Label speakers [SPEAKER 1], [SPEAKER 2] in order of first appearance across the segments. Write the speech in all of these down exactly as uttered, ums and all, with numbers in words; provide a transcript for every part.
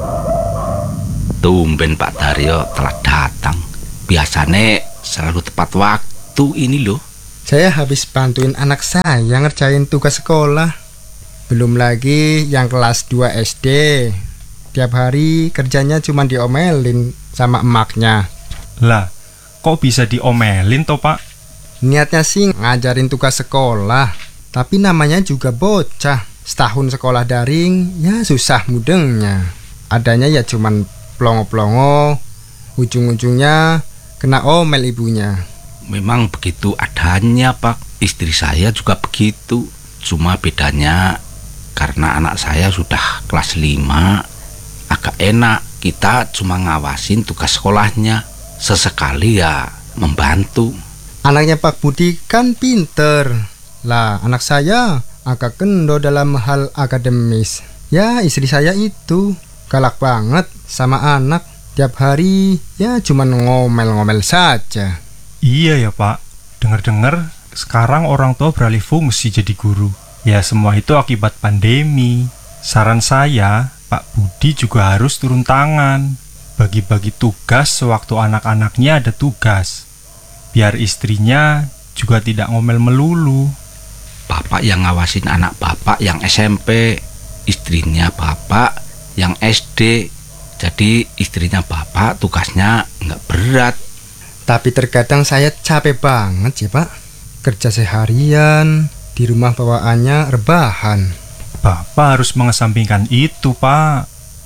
[SPEAKER 1] Tumben Pak Daryo telah datang. Biasanya selalu tepat waktu ini loh.
[SPEAKER 2] Saya habis bantuin anak saya ngerjain tugas sekolah. Belum lagi yang kelas dua S D. Tiap hari kerjanya cuma diomelin sama emaknya.
[SPEAKER 3] Lah, kok bisa diomelin toh Pak?
[SPEAKER 2] Niatnya sih ngajarin tugas sekolah, tapi namanya juga bocah. Setahun sekolah daring, ya susah mudengnya. Adanya ya cuman plongo-plongo, ujung-ujungnya kena omel ibunya.
[SPEAKER 1] Memang begitu adanya Pak. Istri saya juga begitu. Cuma bedanya karena anak saya sudah kelas lima, agak enak. Kita cuma ngawasin tugas sekolahnya. Sesekali ya membantu.
[SPEAKER 2] Anaknya Pak Budi kan pinter. Lah anak saya agak kendor dalam hal akademis. Ya istri saya itu galak banget sama anak. Tiap hari ya cuman ngomel-ngomel saja.
[SPEAKER 3] Iya ya Pak, dengar-dengar sekarang orang tua beralih fungsi jadi guru. Ya semua itu akibat pandemi. Saran saya, Pak Budi juga harus turun tangan, bagi-bagi tugas sewaktu anak-anaknya ada tugas, biar istrinya juga tidak ngomel melulu.
[SPEAKER 1] Bapak yang ngawasin anak bapak yang S M P, istrinya bapak yang S D. Jadi istrinya bapak tugasnya nggak berat.
[SPEAKER 2] Tapi terkadang saya capek banget sih Pak. Kerja seharian, di rumah bawaannya rebahan.
[SPEAKER 3] Bapak harus mengesampingkan itu Pak.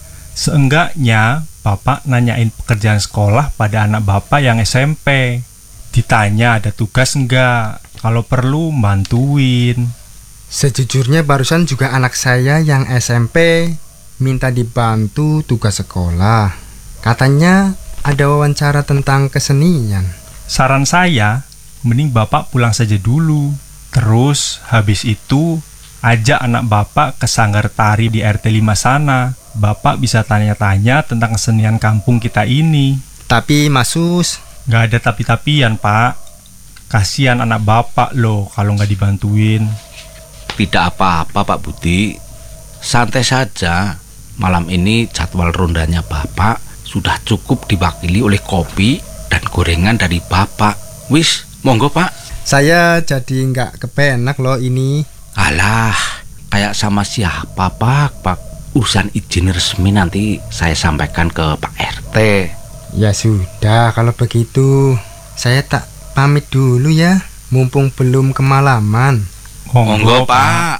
[SPEAKER 3] Seenggaknya Bapak nanyain pekerjaan sekolah pada anak Bapak yang S M P. Ditanya ada tugas enggak, kalau perlu bantuin.
[SPEAKER 2] Sejujurnya barusan juga anak saya yang S M P minta dibantu tugas sekolah. Katanya ada wawancara tentang kesenian.
[SPEAKER 3] Saran saya, mending Bapak pulang saja dulu. Terus habis itu ajak anak Bapak ke sanggar tari di R T lima sana. Bapak bisa tanya-tanya tentang kesenian kampung kita ini.
[SPEAKER 2] Tapi Mas Sus,
[SPEAKER 3] gak ada tapi-tapian Pak. Kasihan anak Bapak loh kalau gak dibantuin.
[SPEAKER 1] Tidak apa-apa Pak Budi, santai saja. Malam ini jadwal rondanya Bapak sudah cukup diwakili oleh kopi dan gorengan dari Bapak. Wis, monggo Pak.
[SPEAKER 2] Saya jadi nggak kepenak loh ini.
[SPEAKER 1] Alah, kayak sama siapa Pak? Pak, urusan izin resmi nanti saya sampaikan ke Pak R T.
[SPEAKER 2] Ya sudah, kalau begitu saya tak pamit dulu ya, mumpung belum kemalaman.
[SPEAKER 1] Monggo Pak.